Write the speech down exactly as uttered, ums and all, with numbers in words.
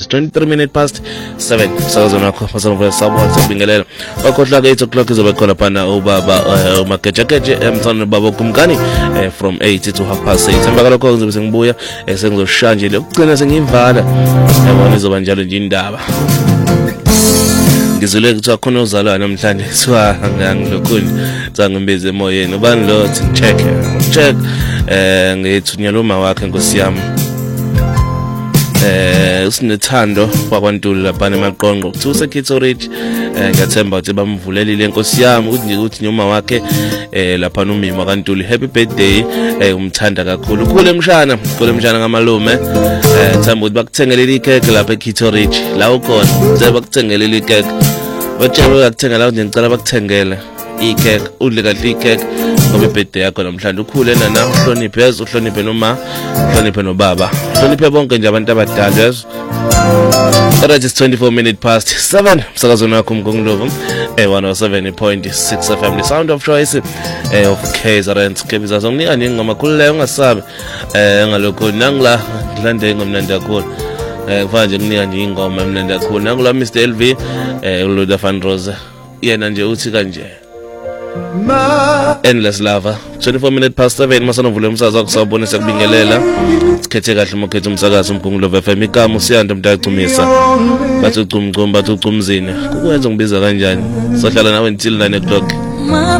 twenty-three minutes past seven. Sakazona wakho masanovulela sabona sekubingelela. Wakhohlwa ke eight o'clock izobe khona phana ubaba uMagejakeje emthando baba Kumkani from eight to half past eight. Emva kalokho ngizobe sengibuya sengizoshaya nje lokugcina sengivala. Yabona izoba njalo nje indaba. Ngizule kuthiwa khona uzalwa namhlanje kuthiwa angilokhuni zangimbeze emoyeni ubani lo check check eh ngithunyela uma wakhe Nkosi yami eh usinethando kwaKwaNtuli lapha eMaqonqo kuthi useKitso Ridge ngiyathemba ukuthi bamvulelile Nkosi yami uthi nje ukuthi nyoma wakhe eh lapha nomima kaNtuli happy birthday eh umthanda kakhulu khule emshana khule emshana ngamalume eh themba ukuthi bakuthengelele ikeke lapha eKitso Ridge la ukhona nje bakuthengelele ikeke batshela ukuthengela ukuthi ngicela bakuthengele ikeke udle kahle ikeke ngoba ibirthday yakho namhlanje ukhule nana uhloniphe yazi uhloniphe noma uhloniphe nobaba uhloniphe bonke nje abantu abadala yazi. Alright, it's twenty-four minutes past seven. Sakazona wakho Mgonglovu eh one oh seven point six F M, the sound of choice eh of K Z N. Kebiza songinika nje ngoma khulule ungasabi eh ngalokho nangla ngilande ngomnandi kakhulu eh kufanele nje kunika nje ingoma emnandi kakhulu nangula Mister L V eh uLoda Van Rose yena nje uthi kanje Endless Lover. Twenty-four minutes past seven. Masanovule umsakazo kusawubona sekubingelela sikhethe kahle umkhetho umsakazo Mgonglovu F M igama usiyanda mntacumisa bathi ucumcumba bathi ucumzini kukwenza ngibiza kanjani sohlala nawe until nine o'clock.